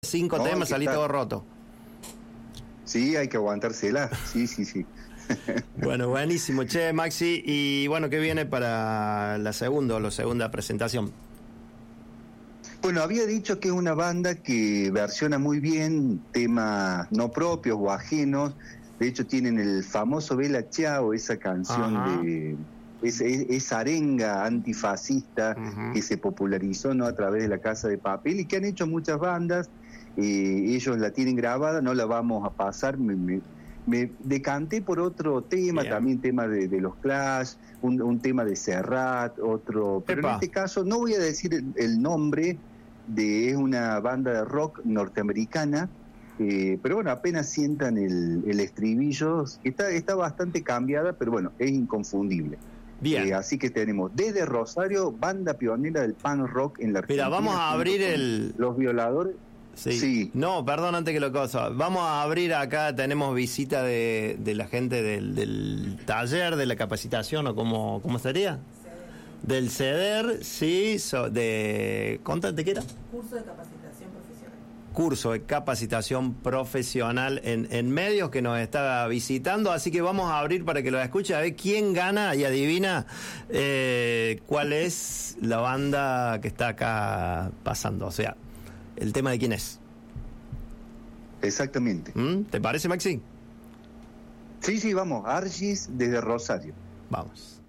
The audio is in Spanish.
5 No, temas, salí todo roto. Sí, hay que aguantársela. Sí. Bueno, buenísimo. Che, Maxi, y bueno, ¿qué viene para la segunda presentación? Bueno, había dicho que es una banda que versiona muy bien temas no propios o ajenos. De hecho, tienen el famoso Bella Ciao, esa canción Ajá. de esa arenga antifascista que se popularizó, ¿no?, a través de La Casa de Papel, y que han hecho muchas bandas. Ellos la tienen grabada, no la vamos a pasar. Me decanté por otro tema, Bien. también tema de los Clash, un tema de Serrat, otro, pero Epa. en este caso no voy a decir el nombre. Es una banda de rock norteamericana, pero bueno, apenas sientan el estribillo, está bastante cambiada, pero bueno, es inconfundible. Bien. Así que tenemos desde Rosario, banda pionera del punk rock en la Argentina. Mira, vamos a abrir Los Violadores. Sí. No, perdón, antes que lo cosa. Vamos a abrir acá, tenemos visita de la gente del taller, de la capacitación, o cómo estaría. Del CEDER, sí, ¿contate qué era? Curso de capacitación profesional. Curso de capacitación profesional en medios que nos está visitando, así que vamos a abrir para que lo escuche, a ver quién gana y adivina cuál es la banda que está acá pasando, o sea, el tema de quién es. Exactamente. ¿Te parece, Maxi? Sí, vamos, Argis desde Rosario. Vamos.